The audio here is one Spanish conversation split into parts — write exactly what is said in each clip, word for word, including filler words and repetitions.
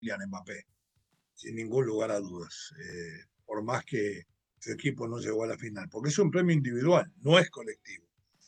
Kylian Mbappé, sin ningún lugar a dudas, eh, por más que su equipo no llegó a la final, porque es un premio individual, no es colectivo.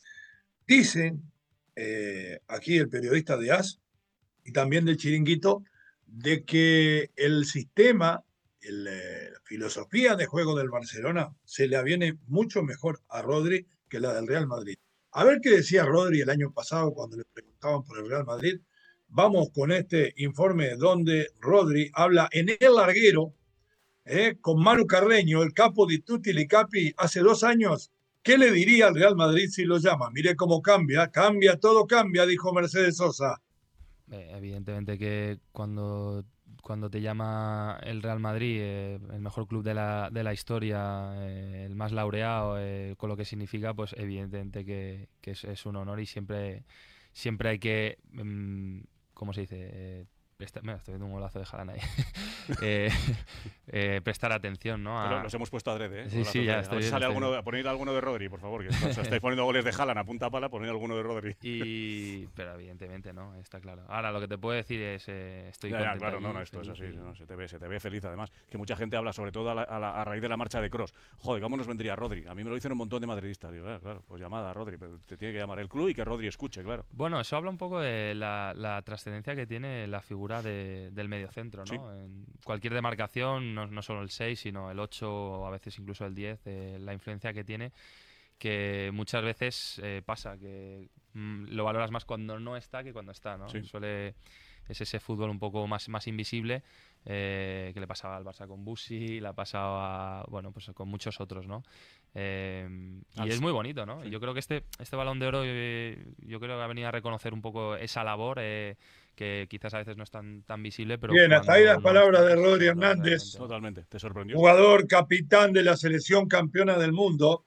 Dicen eh, aquí el periodista de A S y también del Chiringuito de que el sistema, el, eh, la filosofía de juego del Barcelona se le viene mucho mejor a Rodri que la del Real Madrid. A ver qué decía Rodri el año pasado cuando le preguntaban por el Real Madrid. Vamos con este informe donde Rodri habla en el larguero eh, con Manu Carreño, el capo di tutti li capi, hace dos años. ¿Qué le diría al Real Madrid si lo llama? Mire cómo cambia, cambia, todo cambia, dijo Mercedes Sosa. Eh, evidentemente que cuando, cuando te llama el Real Madrid, eh, el mejor club de la, de la historia, eh, el más laureado, eh, con lo que significa, pues evidentemente que, que es, es un honor y siempre, siempre hay que, mm, ¿cómo se dice? Eh, presta, mira, estoy viendo un golazo de Haaland ahí. eh, eh, prestar atención, ¿no? A... Los hemos puesto adrede, ¿eh? Sí, sí, ya estoy, a ver si bien, sale estoy alguno, poned alguno de Rodri, por favor, que os estáis poniendo goles de Haaland a punta pala, poned alguno de Rodri. Y... Pero evidentemente no, está claro. Ahora, lo que te puedo decir es, eh, estoy ya, contento. Ya, claro, allí, no, no, esto es así, y... no, se, te ve, se te ve feliz además. Que mucha gente habla, sobre todo a, la, a, la, a raíz de la marcha de Kroos. Joder, ¿cómo nos vendría Rodri? A mí me lo dicen un montón de madridistas. Digo, claro, claro, pues llamada a Rodri, pero te tiene que llamar el club y que Rodri escuche, claro. Bueno, eso habla un poco de la, la trascendencia que tiene la figura de, del mediocentro, ¿no? Sí. En cualquier demarcación, no, no solo el seis, sino el ocho o a veces incluso el diez, eh, la influencia que tiene, que muchas veces eh, pasa, que mm, lo valoras más cuando no está que cuando está, ¿no? Sí. Suele, es ese fútbol un poco más, más invisible eh, que le pasaba al Barça con Bussi, le ha pasado a, bueno, pues con muchos otros, ¿no? Eh, y Al... es muy bonito, ¿no? Sí. Yo creo que este, este Balón de Oro, eh, yo creo que ha venido a reconocer un poco esa labor eh, que quizás a veces no es tan, tan visible, pero bien, hasta ahí las no palabras está, de Rodri pues, Hernández, totalmente, te sorprendió. Jugador, capitán de la selección campeona del mundo,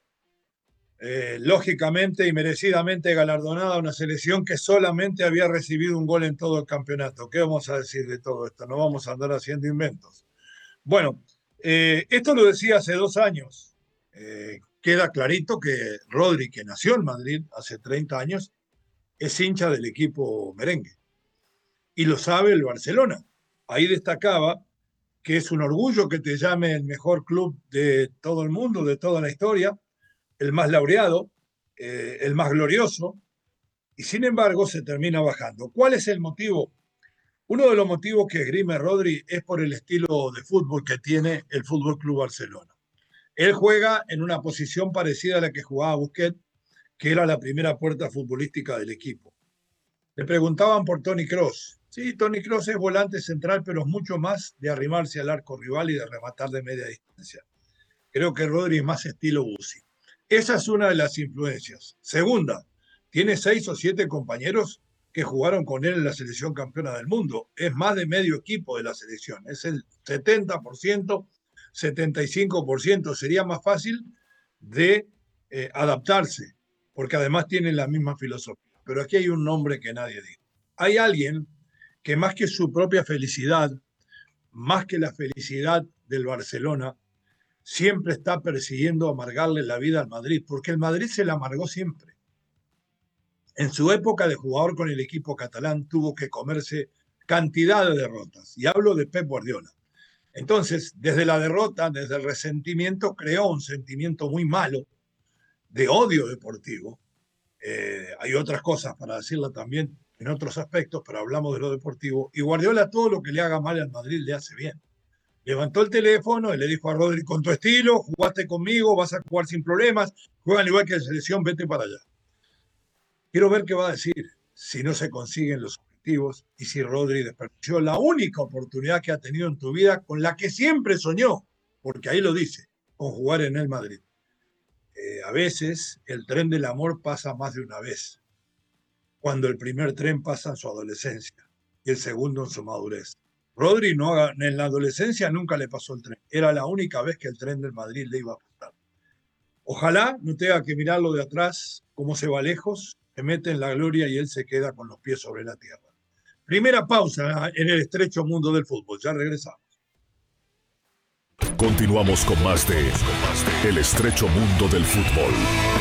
eh, lógicamente y merecidamente galardonada, una selección que solamente había recibido un gol en todo el campeonato. ¿Qué vamos a decir de todo esto? No vamos a andar haciendo inventos. Bueno, eh, esto lo decía hace dos años. Eh, queda clarito que Rodri, que nació en Madrid hace treinta años, es hincha del equipo merengue. Y lo sabe el Barcelona. Ahí destacaba que es un orgullo que te llame el mejor club de todo el mundo, de toda la historia, el más laureado, eh, el más glorioso, y sin embargo se termina bajando. ¿Cuál es el motivo? Uno de los motivos que esgrime Rodri es por el estilo de fútbol que tiene el Fútbol Club Barcelona. Él juega en una posición parecida a la que jugaba Busquets, que era la primera puerta futbolística del equipo. Le preguntaban por Toni Kroos. Sí, Toni Kroos es volante central, pero es mucho más de arrimarse al arco rival y de rematar de media distancia. Creo que Rodri es más estilo Bussi. Esa es una de las influencias. Segunda, tiene seis o siete compañeros que jugaron con él en la selección campeona del mundo. Es más de medio equipo de la selección. Es el setenta por ciento, setenta y cinco por ciento. Sería más fácil de eh, adaptarse, porque además tienen la misma filosofía. Pero aquí hay un nombre que nadie dice. Hay alguien que más que su propia felicidad, más que la felicidad del Barcelona, siempre está persiguiendo amargarle la vida al Madrid, porque el Madrid se la amargó siempre. En su época de jugador con el equipo catalán tuvo que comerse cantidad de derrotas, y hablo de Pep Guardiola. Entonces, desde la derrota, desde el resentimiento, creó un sentimiento muy malo de odio deportivo. Eh, hay otras cosas para decirla también en otros aspectos, pero hablamos de lo deportivo. Y Guardiola todo lo que le haga mal al Madrid le hace bien. Levantó el teléfono y le dijo a Rodri, con tu estilo, jugaste conmigo, vas a jugar sin problemas, juegan igual que en selección, vete para allá. Quiero ver qué va a decir si no se consiguen los objetivos y si Rodri desperdició la única oportunidad que ha tenido en tu vida, con la que siempre soñó, porque ahí lo dice, con jugar en el Madrid. Eh, a veces el tren del amor pasa más de una vez, cuando el primer tren pasa en su adolescencia y el segundo en su madurez. Rodri no, en la adolescencia nunca le pasó el tren, era la única vez que el tren del Madrid le iba a pasar. Ojalá no tenga que mirarlo de atrás, cómo se va lejos, se mete en la gloria y él se queda con los pies sobre la tierra. Primera pausa en el estrecho mundo del fútbol, ya regresamos. Continuamos con más de El estrecho mundo del fútbol.